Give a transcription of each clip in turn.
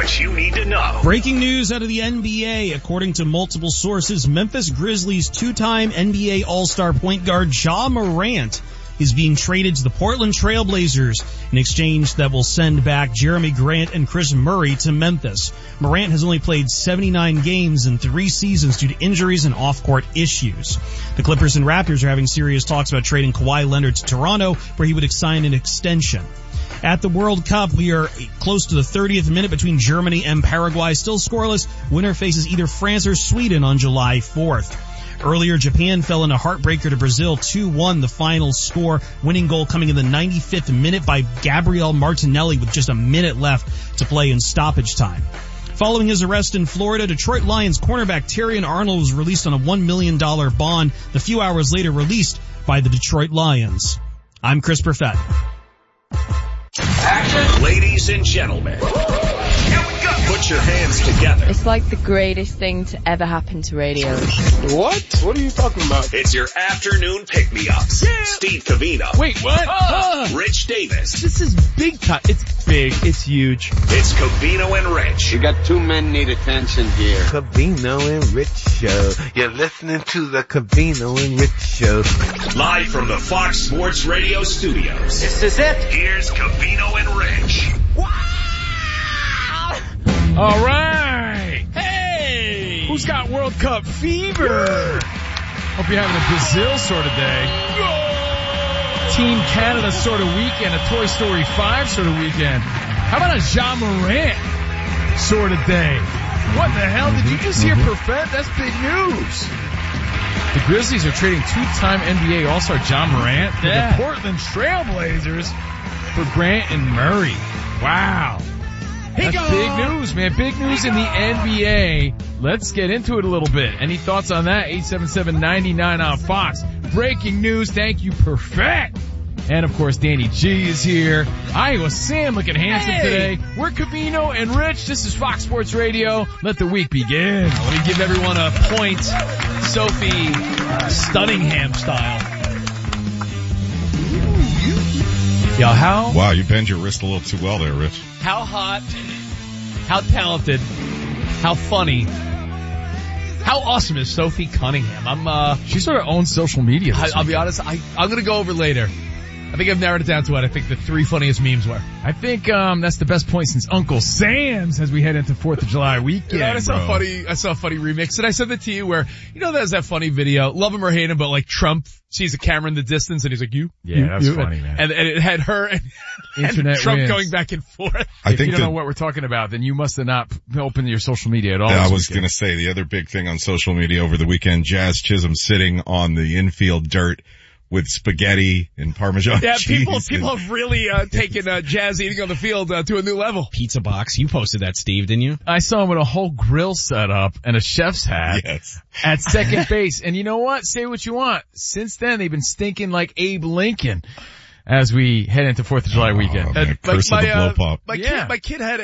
what you need to know. Breaking news out of the NBA. According to multiple sources, Memphis Grizzlies two-time NBA All-Star point guard Ja Morant is being traded to the Portland Trail Blazers, an exchange that will send back Jeremy Grant and Chris Murray to Memphis. Morant has only played 79 games in 3 seasons due to injuries and off-court issues. The Clippers and Raptors are having serious talks about trading Kawhi Leonard to Toronto, where he would sign an extension. At the World Cup, we are close to the 30th minute between Germany and Paraguay. Still scoreless. Winner faces either France or Sweden on July 4th. Earlier, Japan fell in a heartbreaker to Brazil, 2-1 the final score. Winning goal coming in the 95th minute by Gabriel Martinelli with just a minute left to play in stoppage time. Following his arrest in Florida, Detroit Lions cornerback Terrion Arnold was released on a $1 million bond, a few hours later released by the Detroit Lions. I'm Chris Perfett. Action. Ladies and gentlemen, here we go. Put your hands together. It's like the greatest thing to ever happen to radio. What? What are you talking about? It's your afternoon pick-me-ups. Yeah. Steve Covino. Wait, what? Rich Davis. This is big time. It's big. It's huge. It's Covino and Rich. You got 2 men need attention here. Covino and Rich Show. You're listening to the Covino and Rich Show. Live from the Fox Sports Radio studios. This is it. Here's Covino and Rich. All right. Hey. Who's got World Cup fever? Hope you're having a Brazil sort of day. Team Canada sort of weekend. A Toy Story 5 sort of weekend. How about a Ja Morant sort of day? What the hell? Did you just hear Perfett? That's big news. The Grizzlies are trading two-time NBA All-Star Ja Morant to the Portland Trail Blazers for Grant and Murray. Wow. That's big news, man. Big news in the NBA. Let's get into it a little bit. Any thoughts on that? 877-99 on Fox. Breaking news. Thank you, Perfect. And, of course, Danny G is here. Iowa Sam looking handsome today. We're Covino and Rich. This is Fox Sports Radio. Let the week begin. Let me give everyone a point. Sophie Stunningham style. Yo, how? Wow, you bend your wrist a little too well there, Rich. How hot, how talented, how funny, how awesome is Sophie Cunningham? She sort of owns social media. I'll be honest, I'm gonna go over later. I think I've narrowed it down to what I think the 3 funniest memes were. I think that's the best point since Uncle Sam's as we head into 4th of July weekend. You know, I saw a funny remix, and I sent it to you where, you know, there's that funny video, love him or hate him, but like Trump sees a camera in the distance and he's like, you. Yeah, that's funny, man. And it had her and Trump wins. going back and forth. If you don't know what we're talking about, then you must have not opened your social media at all. I was going to say the other big thing on social media over the weekend, Jazz Chisholm sitting on the infield dirt with spaghetti and Parmesan cheese. Yeah, people have really taken Jazz eating on the field to a new level. Pizza box. You posted that, Steve, didn't you? I saw him with a whole grill set up and a chef's hat at second base. And you know what? Say what you want. Since then, they've been stinking like Abe Lincoln as we head into 4th of July weekend. Man, curse of the blow pop. My kid had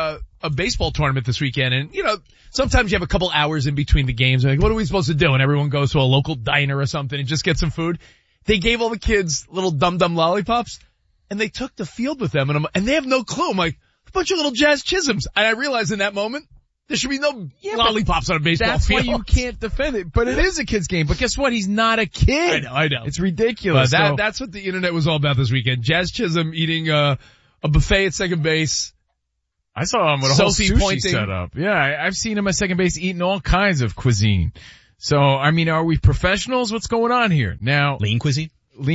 a baseball tournament this weekend, and you know, sometimes you have a couple hours in between the games. Like, what are we supposed to do? And everyone goes to a local diner or something and just get some food. They gave all the kids little dum-dum lollipops, and they took the field with them, and they have no clue. I'm like, a bunch of little Jazz Chisholms. And I realized in that moment, there should be no lollipops on a baseball field. That's why you can't defend it. But it is a kid's game. But guess what? He's not a kid. I know. It's ridiculous. But that's what the internet was all about this weekend. Jazz Chisholm eating a buffet at second base. I saw him with a whole sushi setup. Yeah, I've seen him at second base eating all kinds of cuisine. So, I mean, are we professionals? What's going on here? Now, lean cuisine?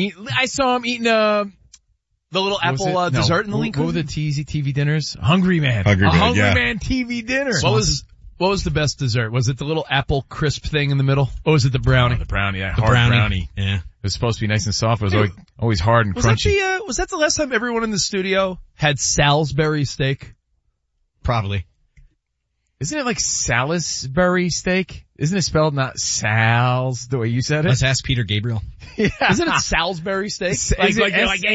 I saw him eating, the little apple dessert in the lean cuisine. What were the TV dinners? Hungry Man. Hungry Man TV dinner. What was the best dessert? Was it the little apple crisp thing in the middle? Or was it the brownie? Oh, the brownie, yeah. Hard brownie. Yeah. It was supposed to be nice and soft, but it was always hard and crunchy. Was that the last time everyone in the studio had Salisbury steak? Probably. Isn't it like Salisbury steak? Isn't it spelled not Sal's the way you said it? Let's ask Peter Gabriel. Yeah. Isn't it Salisbury steak? Isn't there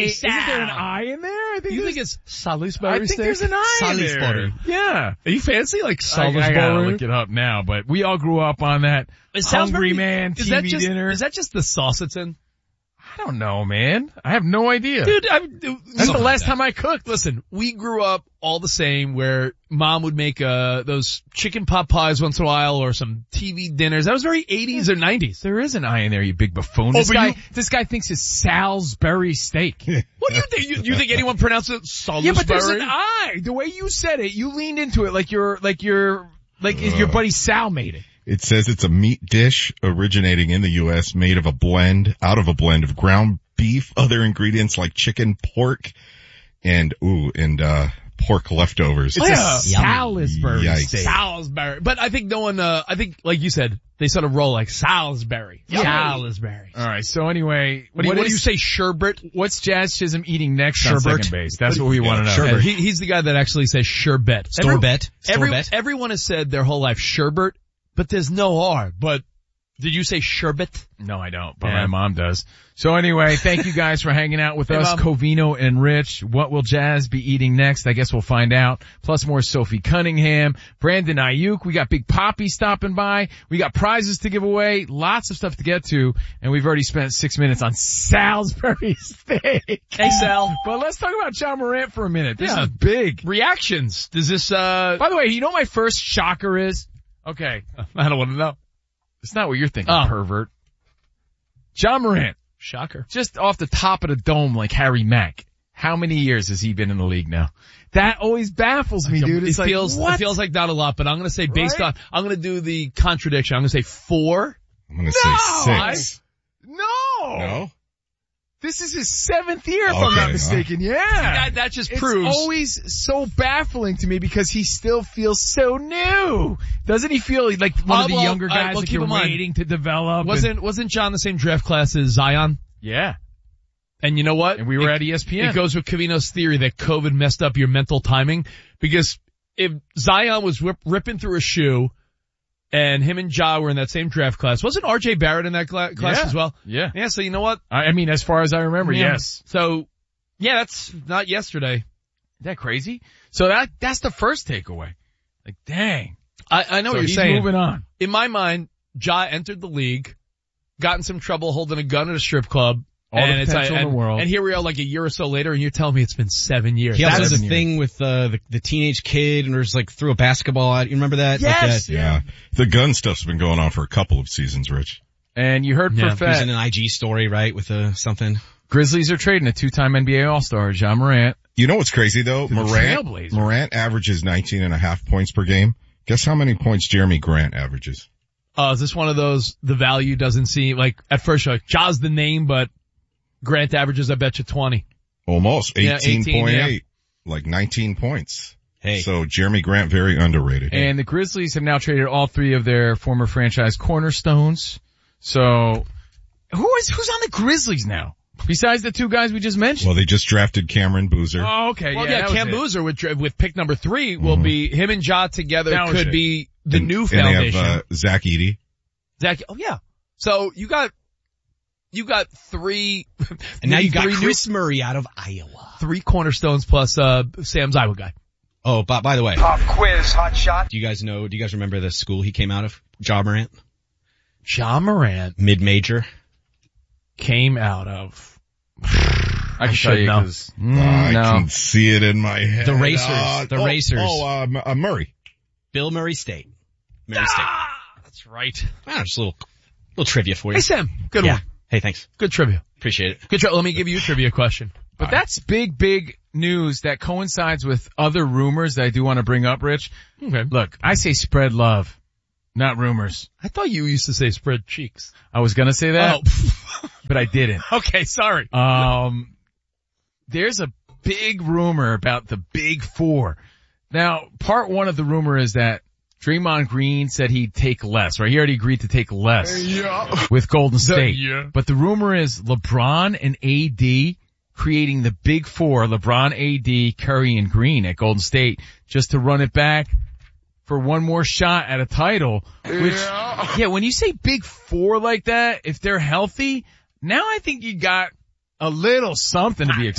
an I in there? You think it's Salisbury steak? I think there's an I in there. Yeah. Are you fancy? Like Salisbury? I gotta look it up now, but we all grew up on that Hungry Man TV dinner. Is that just the sauce it's in? I don't know, man. I have no idea. Dude, that's the last time I cooked. Listen, we grew up all the same, where mom would make those chicken pot pies once in a while or some TV dinners. That was very 80s or 90s. There is an I in there, you big buffoon. This guy thinks it's Salisbury steak. What do you think? You think anyone pronounces it Salisbury? Yeah, but there's an I. The way you said it, you leaned into it like your buddy Sal made it. It says it's a meat dish originating in the U.S. made out of a blend of ground beef, other ingredients like chicken, pork, and pork leftovers. It's a Salisbury steak. Salisbury. But I think I think like you said, they sort of roll like Salisbury. Salisbury. All right. So anyway, what do you say, sherbet? What's Jazz Chisholm eating next on second base? That's what we want to know. Sherbet. He's the guy that actually says sherbet. Store-bet. Everyone has said their whole life sherbet, but there's no R. But did you say sherbet? No, I don't, but my mom does. So anyway, thank you guys for hanging out with us, Mom. Covino and Rich. What will Jazz be eating next? I guess we'll find out. Plus more Sophie Cunningham, Brandon Ayuk. We got Big Poppy stopping by. We got prizes to give away. Lots of stuff to get to. And we've already spent 6 minutes on Salisbury steak. Hey, Sal. But let's talk about John Morant for a minute. This is big. Reactions. Does this, By the way, you know what my first shocker is? Okay. I don't want to know. It's not what you're thinking, pervert. John Morant. Shocker. Just off the top of the dome like Harry Mack. How many years has he been in the league now? That always baffles me, dude. It feels like not a lot, but I'm going to say I'm going to do the contradiction. I'm going to say 4. I'm going to say 6. No. This is his 7th year, if I'm not mistaken. Yeah. That just proves. It's always so baffling to me because he still feels so new. Doesn't he feel like one of the younger guys that you're waiting to develop? Wasn't John the same draft class as Zion? Yeah. And you know what? And we were at ESPN. It goes with Covino's theory that COVID messed up your mental timing, because if Zion was ripping through a shoe, and him and Ja were in that same draft class. Wasn't R.J. Barrett in that class as well? Yeah. Yeah, so you know what? I mean, as far as I remember, yes. So, yeah, that's not yesterday. Isn't that crazy? So that's the first takeaway. Like, dang. I know what you're saying. Moving on. In my mind, Ja entered the league, got in some trouble holding a gun at a strip club. All the potential in the world. And here we are like a year or so later, and you're telling me it's been 7 years. He also has a thing with the teenage kid, and there's like threw a basketball out. You remember that? Yes. Yeah. The gun stuff's been going on for a couple of seasons, Rich. And you heard He was Perfect. in an IG story, right, with something. Grizzlies are trading a 2-time NBA All-Star, John Morant. You know what's crazy though? Morant averages 19.5 points per game. Guess how many points Jeremy Grant averages? Is this one of those, the value doesn't seem like, at first you're like, Ja's the name, but Grant averages, I bet you 20. Almost. 18.8. Yeah. Like 19 points. Hey. So Jeremy Grant, very underrated. And the Grizzlies have now traded all 3 of their former franchise cornerstones. So, who's on the Grizzlies now? Besides the 2 guys we just mentioned? Well, they just drafted Cameron Boozer. Oh, okay. Well, yeah, Cam Boozer with pick number 3 will be, him and Ja together could be the new foundation. And they have, Zach Edey. Oh yeah. So you got 3, and now you got Chris Murray out of Iowa. 3 cornerstones plus, Sam's Iowa guy. Oh, by the way. Pop quiz, hot shot. Do you guys remember the school he came out of? Ja Morant? Ja Morant. Mid-major. Came out of. I can tell you because I can see it in my head. The Racers. Murray. Bill Murray State. Murray State. That's right. Just a little trivia for you. Hey Sam, good one. Hey, thanks. Good trivia. Appreciate it. Good. Let me give you a trivia question. But that's big news that coincides with other rumors that I do want to bring up, Rich. Okay. Look, I say spread love, not rumors. I thought you used to say spread cheeks. I was gonna say that, but I didn't. Okay, sorry. There's a big rumor about the Big 4. Now, part 1 of the rumor is that Draymond Green said he'd take less, right? He already agreed to take less with Golden State. But the rumor is LeBron and AD creating the Big 4, LeBron, AD, Curry, and Green at Golden State, just to run it back for one more shot at a title. Which, when you say Big 4 like that, if they're healthy, now I think you got a little something to be excited